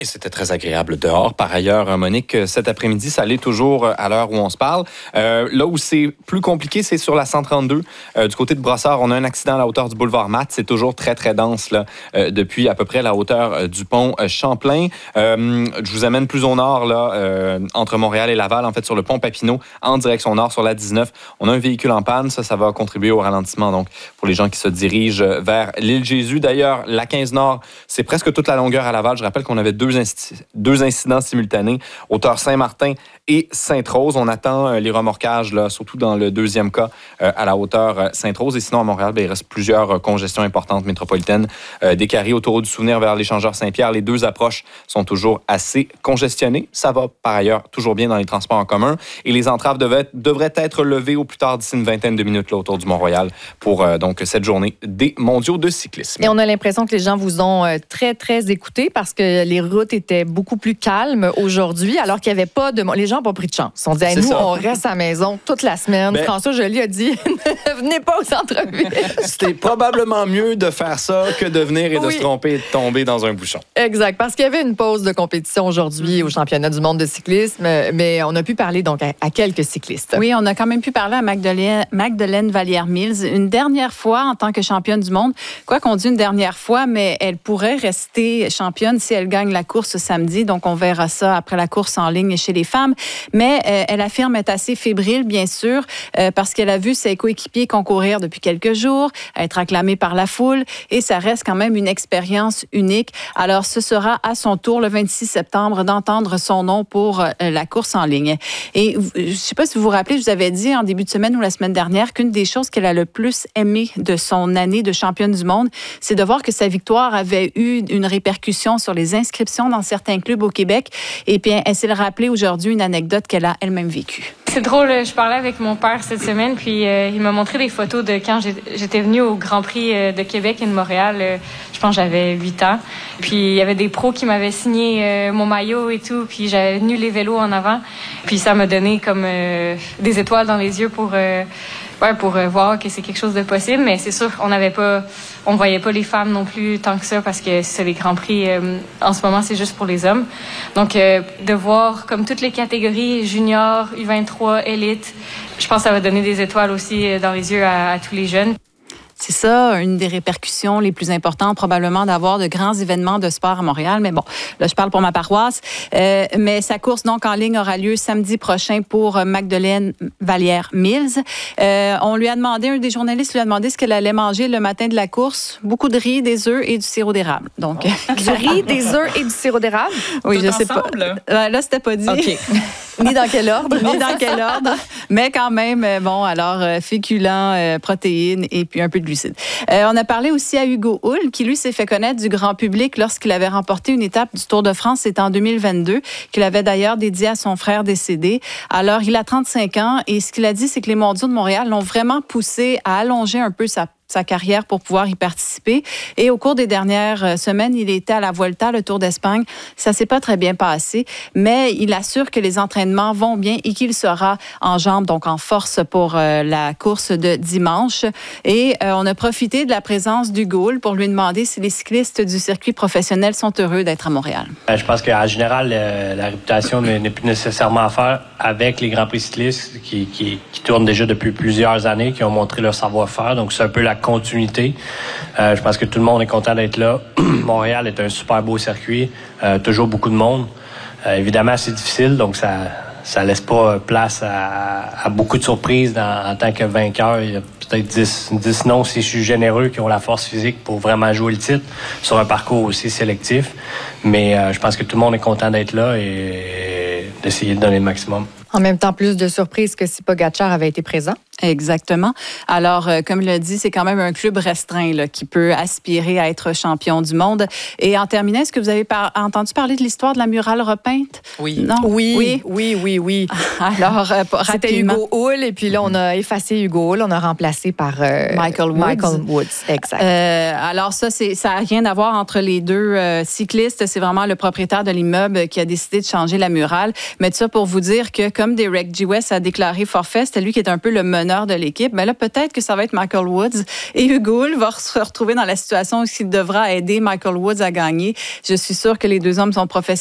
Et c'était très agréable dehors. Par ailleurs, Monique, cet après-midi, ça l'est toujours à l'heure où on se parle. Là où c'est plus compliqué, c'est sur la 132. Du côté de Brossard, on a un accident à la hauteur du boulevard Matt. C'est toujours très, très dense là, depuis à peu près la hauteur du pont Champlain. Je vous amène plus au nord, là, entre Montréal et Laval, en fait, sur le pont Papineau, en direction nord, sur la 19. On a un véhicule en panne. Ça va contribuer au ralentissement, donc, pour les gens qui se dirigent vers l'île Jésus. D'ailleurs, la 15 Nord, c'est presque toute la longueur à Laval. Je rappelle qu'on avait deux incidents simultanés, hauteur Saint-Martin et Sainte-Rose. On attend les remorquages, là, surtout dans le deuxième cas, à la hauteur Sainte-Rose. Et sinon, à Montréal, il reste plusieurs congestions importantes métropolitaines. Des carrés autour du Souvenir vers l'échangeur Saint-Pierre. Les deux approches sont toujours assez congestionnées. Ça va, par ailleurs, toujours bien dans les transports en commun. Et les entraves devraient être levées au plus tard d'ici une vingtaine de minutes là, autour du Mont-Royal pour donc cette journée des mondiaux de cyclisme. Et on a l'impression que les gens vous ont très, très écouté parce que les routes étaient beaucoup plus calmes aujourd'hui, alors qu'il n'y avait pas de... Les gens n'ont pas pris de chance. Ils ont dit, nous, on reste à la maison toute la semaine. François Joly a dit, ne venez pas au centre-ville. C'était probablement mieux de faire ça que de venir et de se tromper et de tomber dans un bouchon. Exact, parce qu'il y avait une pause de compétition aujourd'hui au championnat du monde de cyclisme, mais on a pu parler donc à quelques cyclistes. Oui, on a quand même pu parler à Magdeleine Vallière-Mills une dernière fois en tant que championne du monde. Quoi qu'on dise une dernière fois, mais elle pourrait rester championne si elle gagne la course samedi. Donc, on verra ça après la course en ligne chez les femmes. Mais elle affirme être assez fébrile, bien sûr, parce qu'elle a vu ses coéquipiers concourir depuis quelques jours, être acclamée par la foule, et ça reste quand même une expérience unique. Alors, ce sera à son tour, le 26 septembre, d'entendre son nom pour la course en ligne. Et je ne sais pas si vous vous rappelez, je vous avais dit en début de semaine ou la semaine dernière qu'une des choses qu'elle a le plus aimé de son année de championne du monde, c'est de voir que sa victoire avait eu une répercussion sur les inscriptions dans certains clubs au Québec. Et puis, elle s'est rappelé aujourd'hui une anecdote qu'elle a elle-même vécue. C'est drôle, je parlais avec mon père cette semaine, puis il m'a montré des photos de quand j'étais venue au Grand Prix de Québec et de Montréal. Je pense que j'avais 8 ans. Puis il y avait des pros qui m'avaient signé mon maillot et tout, puis j'avais venu les vélos en avant. Puis ça m'a donné comme des étoiles dans les yeux pour voir que c'est quelque chose de possible. Mais c'est sûr, on voyait pas les femmes non plus tant que ça, parce que c'est les Grands Prix, en ce moment, c'est juste pour les hommes. Donc, de voir comme toutes les catégories, junior, U23, élite, je pense que ça va donner des étoiles aussi dans les yeux à tous les jeunes. C'est ça, une des répercussions les plus importantes, probablement, d'avoir de grands événements de sport à Montréal. Mais bon, là, je parle pour ma paroisse. Mais sa course, donc, en ligne aura lieu samedi prochain pour Magdeleine Vallière-Mills. On lui a demandé, un des journalistes lui a demandé ce qu'elle allait manger le matin de la course. Beaucoup de riz, des œufs et du sirop d'érable. Donc, du riz, des œufs et du sirop d'érable? Oui, tout je sais pas. Là, c'était pas dit. OK. Ni dans quel ordre? Ni dans quel ordre. Mais quand même, bon, alors, féculents, protéines et puis un peu de glucides. On a parlé aussi à Hugo Hull, qui, lui, s'est fait connaître du grand public lorsqu'il avait remporté une étape du Tour de France. C'était en 2022, qu'il avait d'ailleurs dédié à son frère décédé. Alors, il a 35 ans et ce qu'il a dit, c'est que les Mondiaux de Montréal l'ont vraiment poussé à allonger un peu sa carrière pour pouvoir y participer. Et au cours des dernières semaines, il était à la Vuelta, le Tour d'Espagne. Ça s'est pas très bien passé, mais il assure que les entraînements vont bien et qu'il sera en jambes, donc en force pour la course de dimanche. Et on a profité de la présence d'Hugo Hull pour lui demander si les cyclistes du circuit professionnel sont heureux d'être à Montréal. Je pense qu'en général, la réputation n'est plus nécessairement à faire avec les Grands Prix cyclistes qui tournent déjà depuis plusieurs années, qui ont montré leur savoir-faire. Donc, c'est un peu la continuité. Je pense que tout le monde est content d'être là. Montréal est un super beau circuit. Toujours beaucoup de monde. Évidemment, c'est difficile, donc ça laisse pas place à beaucoup de surprises en tant que vainqueur. Il y a peut-être 10 noms, si je suis généreux, qui ont la force physique pour vraiment jouer le titre sur un parcours aussi sélectif. Mais je pense que tout le monde est content d'être là et d'essayer de donner le maximum. En même temps, plus de surprises que si Pogacar avait été présent. Exactement. Alors, comme l'a dit, c'est quand même un club restreint là, qui peut aspirer à être champion du monde. Et en terminant, est-ce que vous avez entendu parler de l'histoire de la murale repeinte? Oui. Non? Oui. Alors, c'était Hugo Hull, et puis là, on a effacé Hugo Hull, on a remplacé par Michael Woods. Exact. Alors ça n'a rien à voir entre les deux cyclistes. C'est vraiment le propriétaire de l'immeuble qui a décidé de changer la murale. Mais tout ça pour vous dire que, comme Derek G. West a déclaré forfait, c'était lui qui était un peu le meneur de l'équipe. Mais là, peut-être que ça va être Michael Woods. Et Hugo Hull va se retrouver dans la situation où il devra aider Michael Woods à gagner. Je suis sûre que les deux hommes sont professionnels